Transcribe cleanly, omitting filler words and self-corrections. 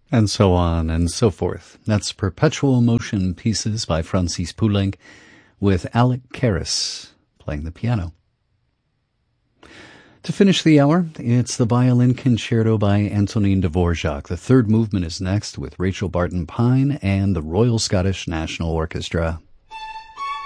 and so on and so forth. That's Perpetual Motion Pieces by Francis Poulenc with Alec Karras playing the piano. To finish the hour, it's the Violin Concerto by Antonin Dvorak. The third movement is next with Rachel Barton Pine and the Royal Scottish National Orchestra.